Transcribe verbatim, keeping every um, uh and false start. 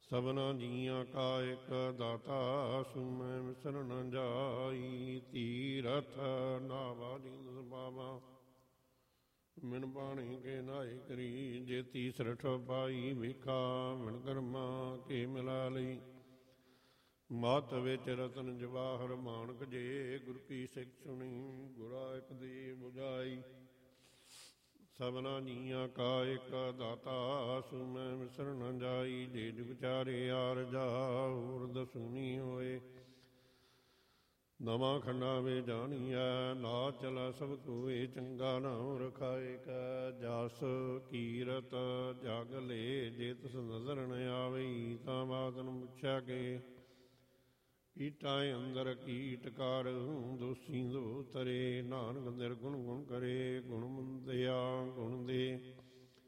ਸਭਨਾ ਜੀਆਂ ਕਾ ਇੱਕ ਦਾਤਾ ਸੁਮੈ ਮਿਸਰ ਨ ਜਾਈ। ਤੀਰਥ ਨਾਵਾ ਜਿੰਦ ਬਾਵਾ ਮਿਨ ਬਾਣੀ ਕੇ ਨਾਏ ਕਰੀ। ਜੇ ਤੀਸਰਠ ਪਾਈ ਵੇਖਾ ਮਿਨ ਕਰਮਾ ਕੇ ਮਿਲਾ ਲਈ। ਮਤ ਵਿੱਚ ਰਤਨ ਜਵਾਹਰ ਮਾਨਕ ਜੇ ਗੁਰ ਕੀ ਸਿੱਖ ਸੁਣੀ। ਗੁਰਾ ਇੱਕ ਦੇ ਬੁਝਾਈ ਸਭਨਾ ਜੀਆਂ ਕਾ ਇੱਕ ਦਾਤਾ ਸੁਮੈ ਮਿਸਰ ਨ ਜਾਈ। ਜੇ ਜੁਗ ਚਾਰੇ ਆਰਜਾ ਉਰਦ ਸੁਣੀ ਹੋਏ। ਨਵਾਂ ਖੰਡਾ ਵੇ ਜਾਣੀਐ ਨਾ ਚਲਾ ਸਭ ਕੋਏ। ਚੰਗਾ ਨਾਮ ਰਖਾਏ ਕੈ ਜਸ ਕੀਰਤ ਜਗ ਲੈ। ਜੇ ਤਿਸ ਨਜ਼ਰ ਨ ਆਵਈ ਤਾਂ ਬਾਤ ਨ ਪੁੱਛਿਆ ਕੇ। ਕੀਟਾਂ ਅੰਦਰ ਕੀਟ ਕਰ ਦੋਸੀ ਦੋ ਤਰੇ। ਨਾਨਕ ਨਿਰਗੁਣ ਗੁਣ ਕਰੇ ਗੁਣ ਮੰਦਿਆ ਗੁਣ ਦੇ।